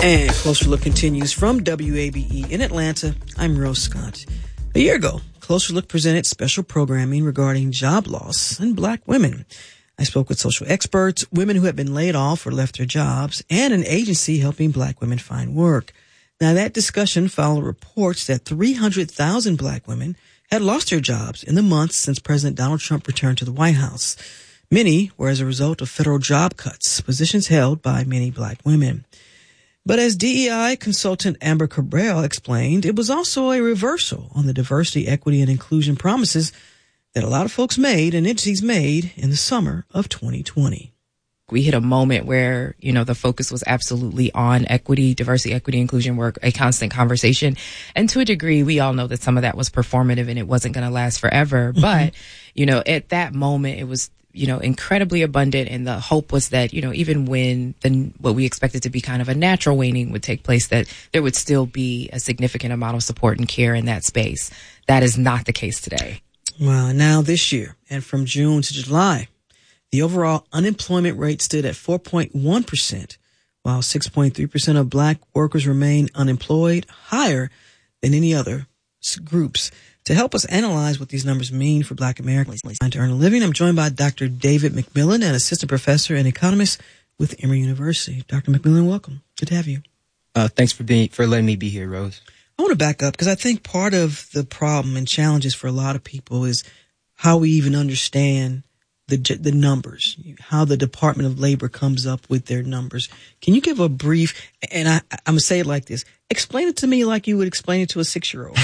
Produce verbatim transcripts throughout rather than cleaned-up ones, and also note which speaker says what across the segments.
Speaker 1: And Closer Look continues from W A B E in Atlanta. I'm Rose Scott. A year ago, Closer Look presented special programming regarding job loss and black women. I spoke with social experts, women who have been laid off or left their jobs, and an agency helping black women find work. Now, that discussion followed reports that three hundred thousand black women had lost their jobs in the months since President Donald Trump returned to the White House. Many were as a result of federal job cuts, positions held by many black women. But as D E I consultant Amber Cabral explained, it was also a reversal on the diversity, equity, and inclusion promises that a lot of folks made and entities made in the summer of twenty twenty.
Speaker 2: We hit a moment where, you know, the focus was absolutely on equity, diversity, equity, inclusion work, a constant conversation. And to a degree, we all know that some of that was performative and it wasn't going to last forever. Mm-hmm. But, you know, at that moment, it was, you know, incredibly abundant. And the hope was that, you know, even when the, what we expected to be kind of a natural waning would take place, that there would still be a significant amount of support and care in that space. That is not the case today.
Speaker 1: Well, now this year, and from June to July, the overall unemployment rate stood at four point one percent, while six point three percent of black workers remain unemployed, higher than any other groups. To help us analyze what these numbers mean for black Americans trying to earn a living, I'm joined by Doctor David McMillan, an assistant professor and economist with Emory University. Doctor McMillan, welcome. Good to have you.
Speaker 3: Uh, thanks for being for letting me be here, Rose.
Speaker 1: I want to back up because I think part of the problem and challenges for a lot of people is how we even understand the the numbers, how the Department of Labor comes up with their numbers. Can you give a brief, and I, I'm going to say it like this, explain it to me like you would explain it to a six-year-old.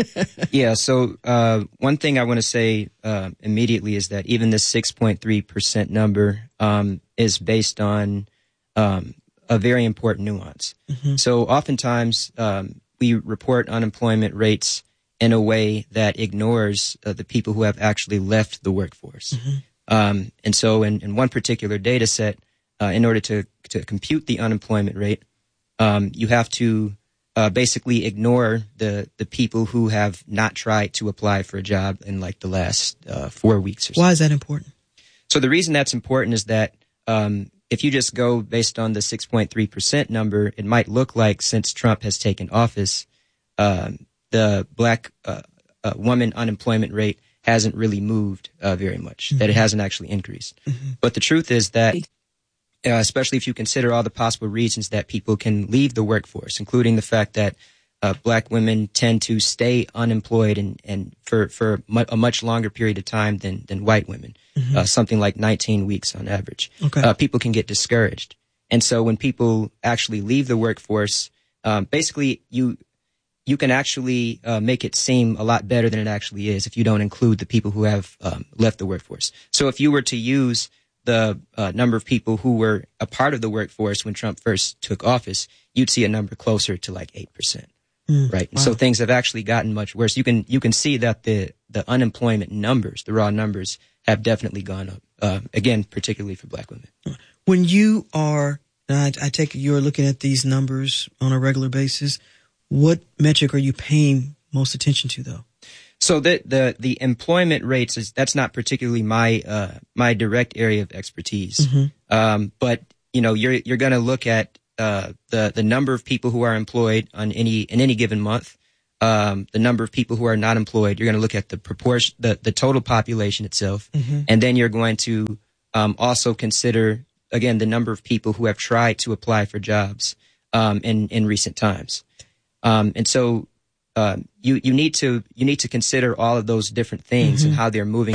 Speaker 3: Yeah, so uh, one thing I want to say uh, immediately is that even this six point three percent number um, is based on um, a very important nuance. Mm-hmm. So oftentimes um, we report unemployment rates in a way that ignores uh, the people who have actually left the workforce. Mm-hmm. Um, and so in, in one particular data set, uh, in order to, to compute the unemployment rate, um, you have to uh, basically ignore the, the people who have not tried to apply for a job in like the last uh, four weeks or so.
Speaker 1: Why is that important?
Speaker 3: So the reason that's important is that um, if you just go based on the six point three percent number, it might look like since Trump has taken office, uh, the black uh, uh, woman unemployment rate hasn't really moved uh, very much, mm-hmm. that it hasn't actually increased. Mm-hmm. But the truth is that, uh, especially if you consider all the possible reasons that people can leave the workforce, including the fact that uh, black women tend to stay unemployed and, and for, for mu- a much longer period of time than, than white women, mm-hmm. uh, something like nineteen weeks on average. Okay. Uh, people can get discouraged. And so when people actually leave the workforce, um, basically you you can actually uh, make it seem a lot better than it actually is if you don't include the people who have um, left the workforce. So if you were to use the uh, number of people who were a part of the workforce when Trump first took office, you'd see a number closer to like eight percent, mm, right? Wow. So things have actually gotten much worse. You can you can see that the, the unemployment numbers, the raw numbers, have definitely gone up, uh, again, particularly for black women.
Speaker 1: When you are, and I, I take it you're looking at these numbers on a regular basis, what metric are you paying most attention to, though?
Speaker 3: So the the the employment rates is that's not particularly my uh, my direct area of expertise. Mm-hmm. Um, but you know, you're you're going to look at uh, the the number of people who are employed on any in any given month, um, the number of people who are not employed. You're going to look at the proportion, the the total population itself, mm-hmm. and then you're going to um, also consider again the number of people who have tried to apply for jobs um, in in recent times. Um, and so, uh, you, you need to, you need to consider all of those different things mm-hmm. and how they're moving.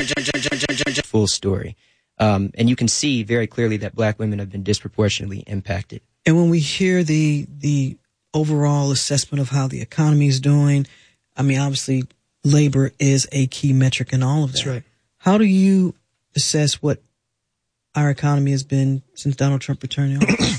Speaker 3: Full story. Um, and you can see very clearly that black women have been disproportionately impacted.
Speaker 1: And when we hear the, the overall assessment of how the economy is doing, I mean, obviously labor is a key metric in all of that.
Speaker 3: That's right.
Speaker 1: How do you assess what our economy has been since Donald Trump returned to office?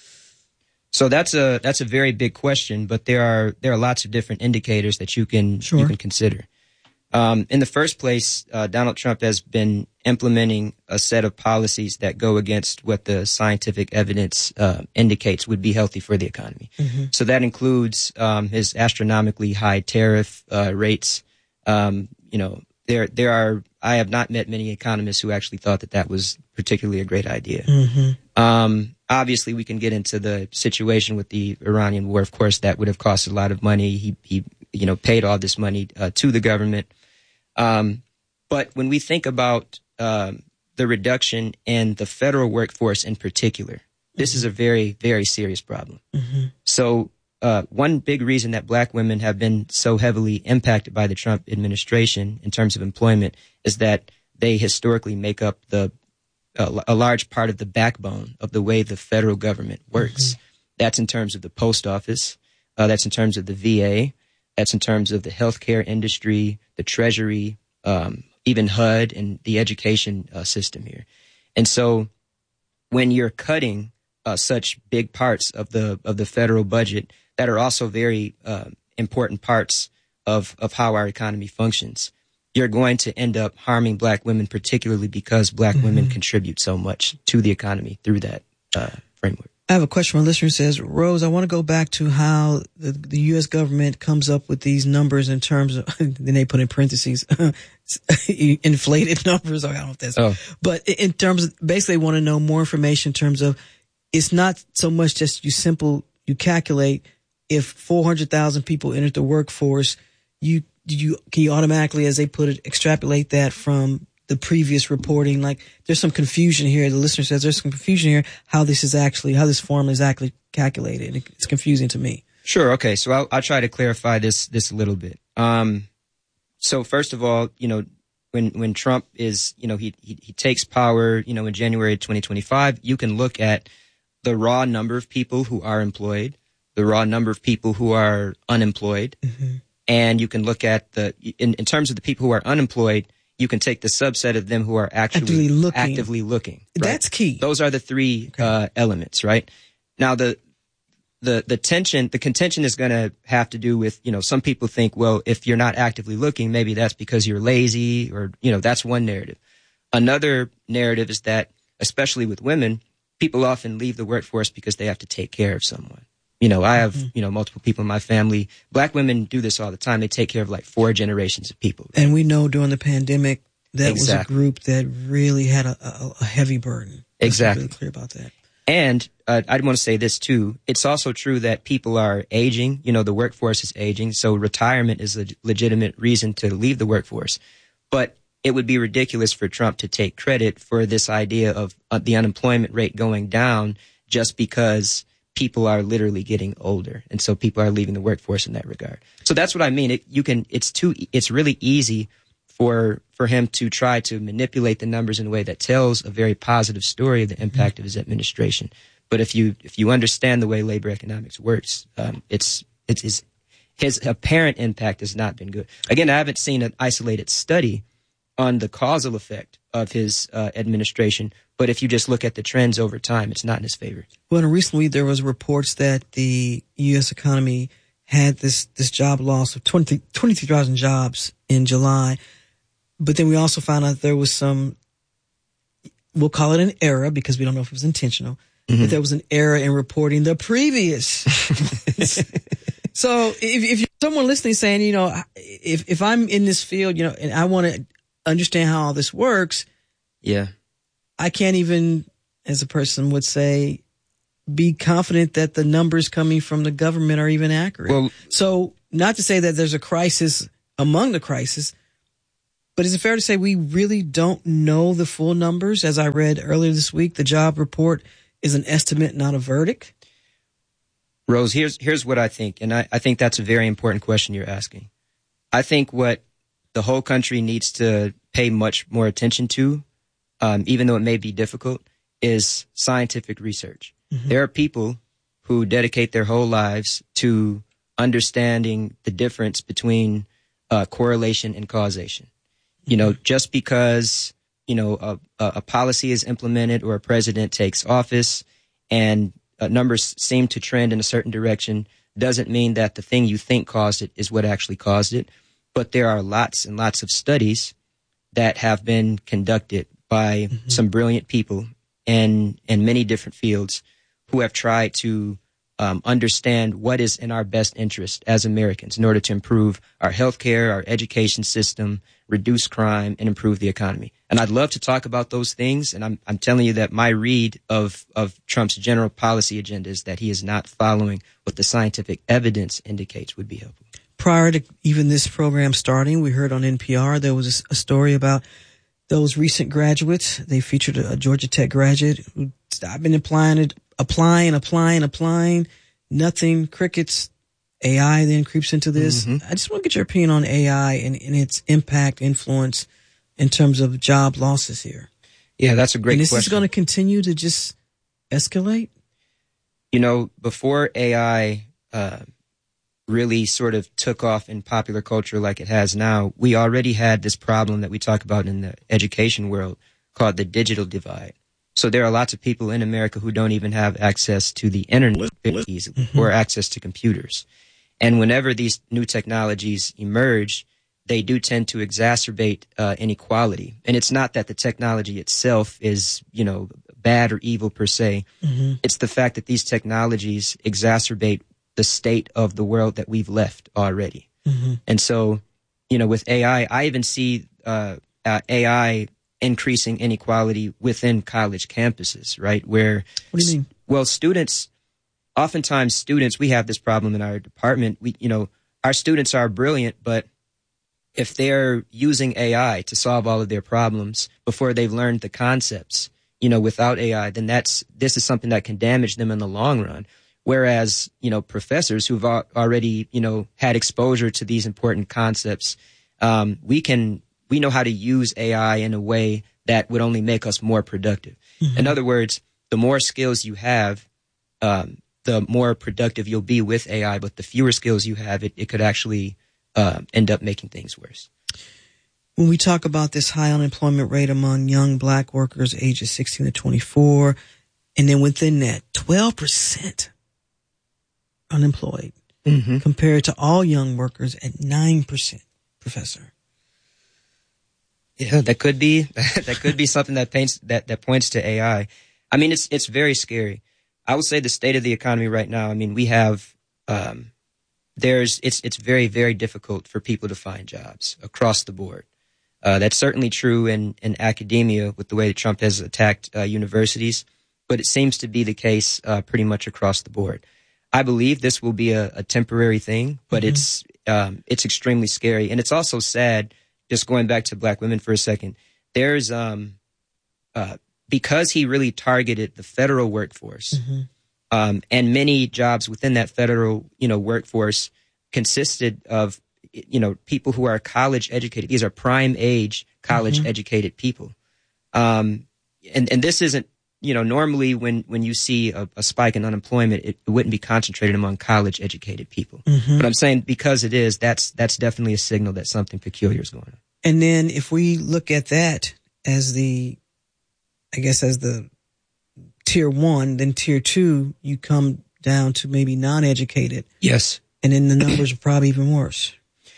Speaker 3: So that's a that's a very big question, but there are there are lots of different indicators that you can sure. you can consider. Um, in the first place, uh, Donald Trump has been implementing a set of policies that go against what the scientific evidence uh, indicates would be healthy for the economy. Mm-hmm. So that includes um, his astronomically high tariff uh, rates. Um, you know, there there are I have not met many economists who actually thought that that was particularly a great idea. Mm-hmm. Um, obviously, we can get into the situation with the Iranian war. Of course, that would have cost a lot of money. He, he you know, paid all this money uh, to the government. Um, but when we think about um, the reduction in the federal workforce in particular, this mm-hmm. is a very, very serious problem. Mm-hmm. So uh, one big reason that black women have been so heavily impacted by the Trump administration in terms of employment is that they historically make up the uh, a large part of the backbone of the way the federal government works. Mm-hmm. That's in terms of the post office. Uh, that's in terms of the V A. That's in terms of the healthcare industry, the Treasury, um, even H U D and the education uh, system here. And so when you're cutting uh, such big parts of the of the federal budget that are also very uh, important parts of, of how our economy functions, you're going to end up harming black women, particularly because black mm-hmm. women contribute so much to the economy through that uh, framework.
Speaker 1: I have a question. One listener says, Rose, I want to go back to how the, the U S government comes up with these numbers in terms of, then they put in parentheses, inflated numbers. I don't know if that's, oh. but in terms of, basically want to know more information in terms of, it's not so much just you simple, you calculate if four hundred thousand people entered the workforce, you, you, can you automatically, as they put it, extrapolate that from the previous reporting? Like there's some confusion here. The listener says there's some confusion here how this is actually, how this formula is actually calculated. It's confusing to me.
Speaker 3: Sure. Okay. So I'll, I'll try to clarify this, this a little bit. Um, so first of all, you know, when, when Trump is, you know, he, he, he takes power, you know, in January twenty twenty-five, you can look at the raw number of people who are employed, the raw number of people who are unemployed. Mm-hmm. And you can look at the, in, in terms of the people who are unemployed, you can take the subset of them who are actually actively looking. Actively looking right?
Speaker 1: That's key.
Speaker 3: Those are the three okay. uh, elements, right? Now, the the the tension, the contention is going to have to do with, you know, some people think, well, if you're not actively looking, maybe that's because you're lazy, or, you know, that's one narrative. Another narrative is that, especially with women, people often leave the workforce because they have to take care of someone. You know, I have, mm-hmm. you know, multiple people in my family. Black women do this all the time. They take care of like four generations of people. Right?
Speaker 1: And we know during the pandemic, that
Speaker 3: exactly.
Speaker 1: was a group that really had a, a, a heavy burden. Let's
Speaker 3: exactly.
Speaker 1: be really clear about that.
Speaker 3: And uh, I want to say this too. It's also true that people are aging. You know, the workforce is aging. So retirement is a legitimate reason to leave the workforce. But it would be ridiculous for Trump to take credit for this idea of uh, the unemployment rate going down just because people are literally getting older. And so people are leaving the workforce in that regard. So that's what I mean. It, you can, it's too, it's really easy for, for him to try to manipulate the numbers in a way that tells a very positive story of the impact mm-hmm. of his administration. But if you, if you understand the way labor economics works, um, it's, it's his, his apparent impact has not been good. Again, I haven't seen an isolated study on the causal effect of his uh, administration. But if you just look at the trends over time, it's not in his favor.
Speaker 1: Well, recently there was reports that the U S economy had this, this job loss of twenty, twenty-three thousand jobs in July. But then we also found out there was some, we'll call it an error because we don't know if it was intentional, mm-hmm. but there was an error in reporting the previous. So if, if you're someone listening saying, you know, if, if I'm in this field, you know, and I want to understand how all this works.
Speaker 3: Yeah.
Speaker 1: I can't even, as a person would say, be confident that the numbers coming from the government are even accurate. Well, so not to say that there's a crisis among the crisis, but is it fair to say we really don't know the full numbers? As I read earlier this week, the job report is an estimate, not a verdict.
Speaker 3: Rose, here's, here's what I think. And I, I think that's a very important question you're asking. I think what the whole country needs to pay much more attention to, um, even though it may be difficult, is scientific research. Mm-hmm. There are people who dedicate their whole lives to understanding the difference between uh, correlation and causation. Mm-hmm. You know, just because, you know, a, a policy is implemented or a president takes office and uh, numbers seem to trend in a certain direction doesn't mean that the thing you think caused it is what actually caused it. But there are lots and lots of studies that have been conducted by mm-hmm. some brilliant people in in many different fields who have tried to um, understand what is in our best interest as Americans in order to improve our healthcare, our education system, reduce crime, and improve the economy. And I'd love to talk about those things. And I'm, I'm telling you that my read of, of Trump's general policy agenda is that he is not following what the scientific evidence indicates would be helpful.
Speaker 1: Prior to even this program starting, we heard on N P R there was a story about those recent graduates. They featured a Georgia Tech graduate who I've been applying it, applying, applying, applying, nothing, crickets. A I then creeps into this. Mm-hmm. I just want to get your opinion on A I and, and its impact, influence in terms of job losses here.
Speaker 3: Yeah, that's a great question.
Speaker 1: And this
Speaker 3: question.
Speaker 1: is going to continue to just escalate?
Speaker 3: You know, before A I uh, really sort of took off in popular culture like it has now, we already had this problem that we talk about in the education world called the digital divide. So there are lots of people in America who don't even have access to the internet easily or access to computers. And whenever these new technologies emerge, they do tend to exacerbate uh, inequality. And it's not that the technology itself is, you know, bad or evil per se. Mm-hmm. It's the fact that these technologies exacerbate the state of the world that we've left already. Mm-hmm. And so, you know, with A I, I even see uh, uh, A I increasing inequality within college campuses, right? Where,
Speaker 1: what do you mean?
Speaker 3: Well, students, oftentimes students, we have this problem in our department. We, you know, our students are brilliant, but if they're using A I to solve all of their problems before they've learned the concepts, you know, without A I, then that's, this is something that can damage them in the long run. Whereas, you know, professors who've already, you know, had exposure to these important concepts, um, we can, we know how to use A I in a way that would only make us more productive. Mm-hmm. In other words, the more skills you have, um, the more productive you'll be with A I, but the fewer skills you have, it, it could actually uh, end up making things worse.
Speaker 1: When we talk about this high unemployment rate among young black workers ages sixteen to twenty-four, and then within that, twelve percent unemployed, mm-hmm. compared to all young workers at nine percent, Professor.
Speaker 3: Yeah, that could be that could be something that paints that, that points to A I. I mean, it's it's very scary. I would say the state of the economy right now. I mean, we have um, there's it's it's very very difficult for people to find jobs across the board. Uh, that's certainly true in in academia with the way that Trump has attacked uh, universities, but it seems to be the case uh, pretty much across the board. I believe this will be a, a temporary thing, but mm-hmm. it's um, it's extremely scary, and it's also sad. Just going back to black women for a second, there's um, uh, because he really targeted the federal workforce, mm-hmm. um, and many jobs within that federal, you know, workforce consisted of, you know, people who are college educated. These are prime age college mm-hmm. educated people, um, and and this isn't, you know, normally when when you see a, a spike in unemployment, it, it wouldn't be concentrated among college educated people. Mm-hmm. But I'm saying because it is, that's that's definitely a signal that something peculiar is going on.
Speaker 1: And then if we look at that as the, I guess as the tier one, then tier two, you come down to maybe non-educated.
Speaker 3: Yes.
Speaker 1: And then the numbers are probably even worse.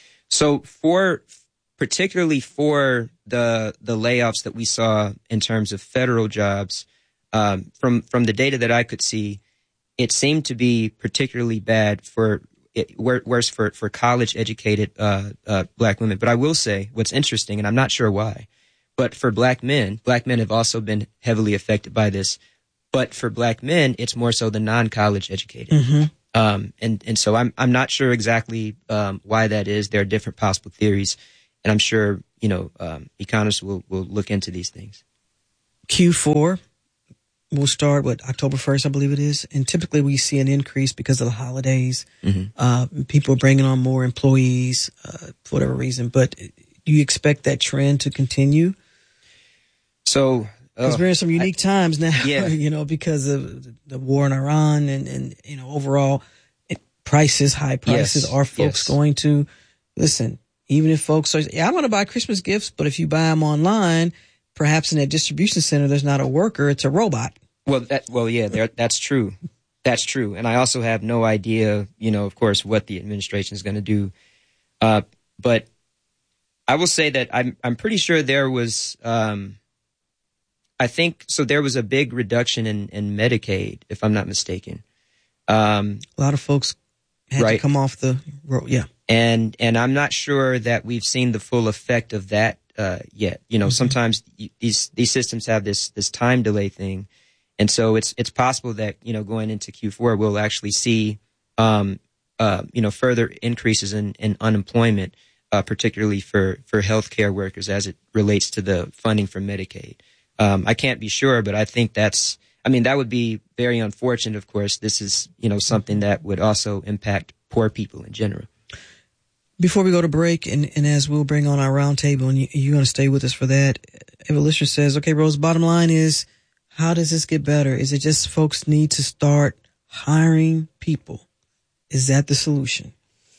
Speaker 3: So for, particularly for the the layoffs that we saw in terms of federal jobs, um, from from the data that I could see, it seemed to be particularly bad for It, worse for, for college-educated uh, uh, black women. But I will say what's interesting, and I'm not sure why, but for black men, black men have also been heavily affected by this. But for black men, it's more so the non-college educated. Mm-hmm. Um, and, and so I'm I'm not sure exactly um, why that is. There are different possible theories, and I'm sure, you know, um, economists will, will look into these things.
Speaker 1: Q four. We'll start with October first, I believe it is. And typically we see an increase because of the holidays. Mm-hmm. Uh, people are bringing on more employees uh, for whatever reason. But do you expect that trend to continue?
Speaker 3: So,
Speaker 1: because uh, we're in some unique I, times now,
Speaker 3: yeah.
Speaker 1: you know, because of the war in Iran and, and you know, overall it, prices, high prices. Yes. Are folks yes. going to, listen, even if folks are, yeah, I want to buy Christmas gifts, but if you buy them online, perhaps in that distribution center, there's not a worker, it's a robot.
Speaker 3: Well, that, well, yeah, that's true. That's true. And I also have no idea, you know, of course, what the administration is going to do. Uh, but I will say that I'm, I'm pretty sure there was, um, I think, so there was a big reduction in, in Medicaid, if I'm not mistaken. Um,
Speaker 1: a lot of folks had
Speaker 3: right.
Speaker 1: to come off the road. Yeah.
Speaker 3: And, and I'm not sure that we've seen the full effect of that, uh, yet. You know, mm-hmm. sometimes these, these systems have this, this time delay thing. And so it's, it's possible that, you know, going into Q four, we'll actually see, um, uh, you know, further increases in, in unemployment, uh, particularly for, for healthcare workers as it relates to the funding for Medicaid. Um, I can't be sure, but I think that's, I mean, that would be very unfortunate. Of course, this is, you know, something that would also impact poor people in general.
Speaker 1: Before we go to break, and, and as we'll bring on our roundtable, and you, you're going to stay with us for that, if a listener says, okay, Rose, bottom line is, how does this get better? Is it just folks need to start hiring people? Is that the solution?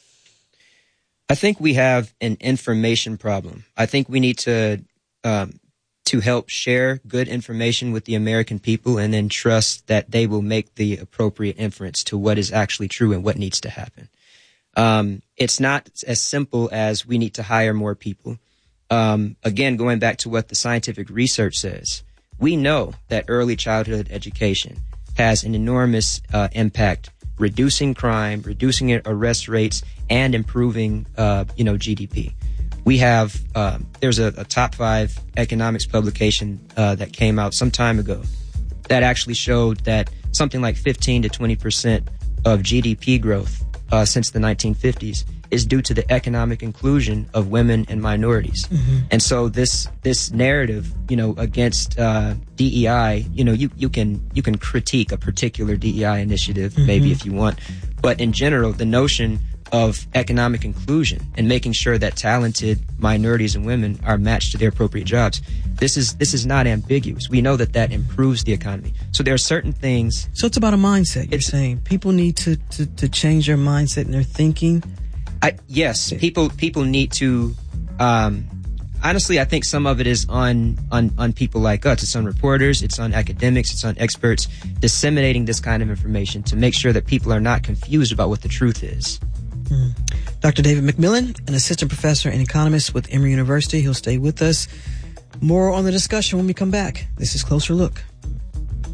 Speaker 3: I think we have an information problem. I think we need to, um, to help share good information with the American people and then trust that they will make the appropriate inference to what is actually true and what needs to happen. Um, it's not as simple as we need to hire more people. Um, again, going back to what the scientific research says, we know that early childhood education has an enormous uh, impact, reducing crime, reducing arrest rates, and improving, uh, you know, G D P. We have, um, there's a, a top five economics publication uh, that came out some time ago that actually showed that something like fifteen to twenty percent of G D P growth Uh, since the nineteen fifties is due to the economic inclusion of women and minorities. Mm-hmm. And so this this narrative, you know, against uh, D E I, you know, you, you can you can critique a particular D E I initiative, mm-hmm. maybe if you want, but in general, the notion of economic inclusion and making sure that talented minorities and women are matched to their appropriate jobs. This is this is not ambiguous. We know that that improves the economy. So there are certain things.
Speaker 1: So it's about a mindset. You're saying people need to, to, to change their mindset and their thinking.
Speaker 3: I, yes, people people need to. Um, honestly, I think some of it is on on on people like us. It's on reporters. It's on academics. It's on experts disseminating this kind of information to make sure that people are not confused about what the truth is.
Speaker 1: Mm. Doctor David McMillan, an assistant professor and economist with Emory University. He'll stay with us. More on the discussion when we come back. This is Closer Look.